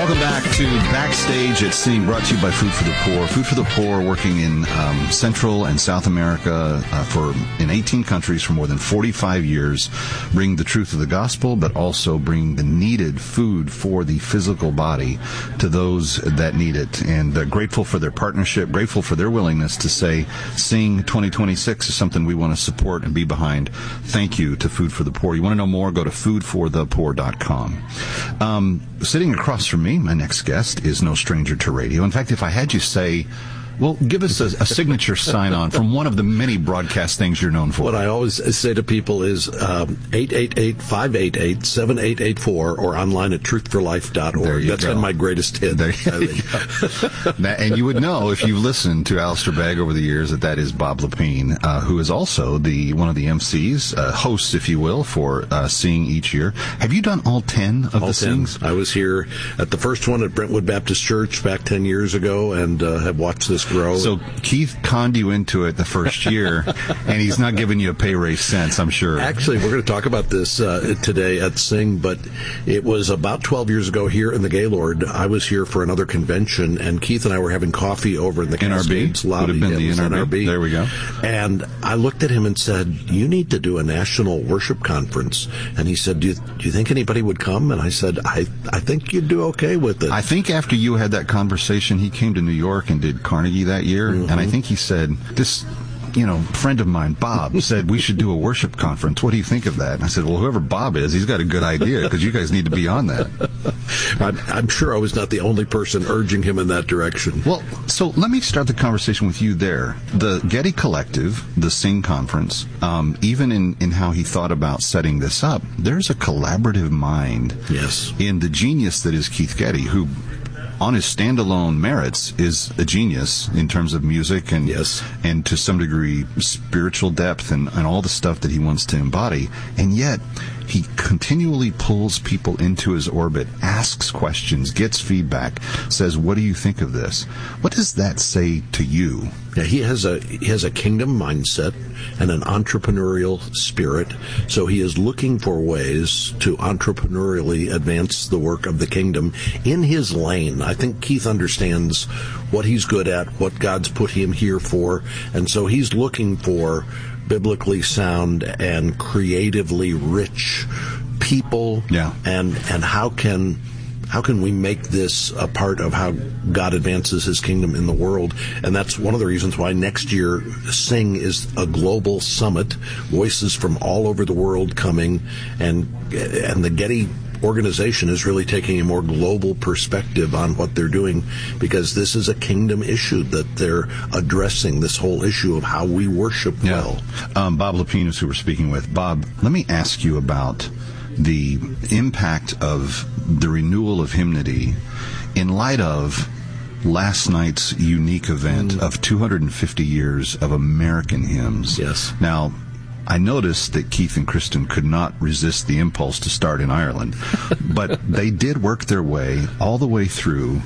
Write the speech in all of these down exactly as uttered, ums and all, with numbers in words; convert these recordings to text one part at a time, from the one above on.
Welcome back to Backstage at Sing, brought to you by Food for the Poor. Food for the Poor, working in um, Central and South America uh, for in eighteen countries for more than forty-five years, bring the truth of the gospel, but also bring the needed food for the physical body to those that need it. And uh, grateful for their partnership, grateful for their willingness to say, Sing twenty twenty-six is something we want to support and be behind. Thank you to Food for the Poor. You want to know more? Go to food for the poor dot com. Um, sitting across from me, my next guest is no stranger to radio. In fact, if I had you say, well, give us a, a signature sign-on from one of the many broadcast things you're known for. What I always say to people is um, eight eight eight, five eight eight, seven eight eight four or online at truth for life dot org. That's go. been my greatest hit. There you go. Now, and you would know if you've listened to Alistair Begg over the years that that is Bob Lepine, uh, who is also the one of the M Cs, uh, hosts, if you will, for uh, Sing each year. Have you done all ten of all the ten. Sings? I was here at the first one at Brentwood Baptist Church back ten years ago and uh, have watched this grow. So Keith conned you into it the first year, and he's not giving you a pay raise since, I'm sure. Actually, we're going to talk about this uh, today at Sing, but it was about twelve years ago here in the Gaylord. I was here for another convention, and Keith and I were having coffee over in the N R B? Cascades lobby. Would have been the N R B. N R B. There we go. And I looked at him and said, you need to do a national worship conference. And he said, do you, do you think anybody would come? And I said, I, I think you'd do okay with it. I think after you had that conversation, he came to New York and did Carnegie that year, mm-hmm. and I think he said, this, you know, friend of mine, Bob, said we should do a worship conference. What do you think of that? And I said, well, whoever Bob is, he's got a good idea, because you guys need to be on that. I'm, I'm sure I was not the only person urging him in that direction. Well, so let me start the conversation with you there. The Getty Collective, the Sing Conference, um, even in, in how he thought about setting this up, there's a collaborative mind yes. in the genius that is Keith Getty, who on his standalone merits is a genius in terms of music and yes. and to some degree spiritual depth and, and all the stuff that he wants to embody. And yet he continually pulls people into his orbit, asks questions, gets feedback, says, what do you think of this? What does that say to you? Yeah, he has a he has a kingdom mindset and an entrepreneurial spirit, so he is looking for ways to entrepreneurially advance the work of the kingdom in his lane. I think Keith understands what he's good at, what God's put him here for, and so he's looking for biblically sound and creatively rich people. Yeah. And and how can How can we make this a part of how God advances his kingdom in the world? And that's one of the reasons why next year Sing is a global summit, voices from all over the world coming, and and the Getty organization is really taking a more global perspective on what they're doing, because this is a kingdom issue that they're addressing, this whole issue of how we worship yeah. well. Um, Bob Lepine is who we're speaking with. Bob, let me ask you about the impact of the renewal of hymnody in light of last night's unique event mm. of two hundred fifty years of American hymns. Yes. Now, I noticed that Keith and Kristen could not resist the impulse to start in Ireland, but they did work their way all the way through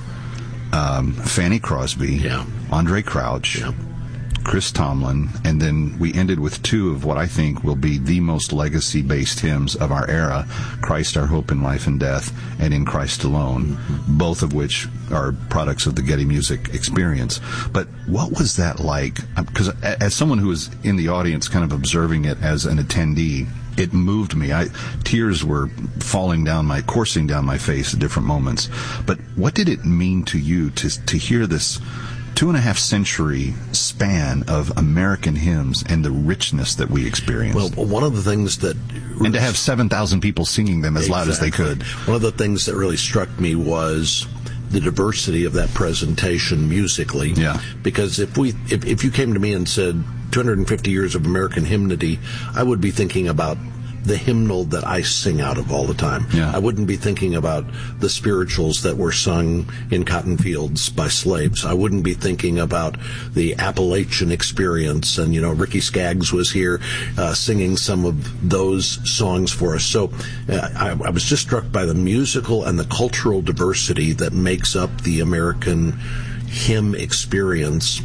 um, Fanny Crosby, yeah. Andre Crouch, yeah. Chris Tomlin, and then we ended with two of what I think will be the most legacy-based hymns of our era, Christ Our Hope in Life and Death, and In Christ Alone, mm-hmm. both of which are products of the Getty Music experience. But what was that like? Because as someone who was in the audience kind of observing it as an attendee, it moved me. I, tears were falling down my, coursing down my face at different moments. But what did it mean to you to to hear this two and a half century span of American hymns and the richness that we experienced? Well, one of the things that... And to have seven thousand people singing them as exactly. loud as they could. One of the things that really struck me was the diversity of that presentation musically. Yeah. Because if we, if, if you came to me and said two hundred fifty years of American hymnody, I would be thinking about the hymnal that I sing out of all the time. Yeah. I wouldn't be thinking about the spirituals that were sung in cotton fields by slaves. I wouldn't be thinking about the Appalachian experience. And, you know, Ricky Skaggs was here uh, singing some of those songs for us. So uh, I, I was just struck by the musical and the cultural diversity that makes up the American hymn experience.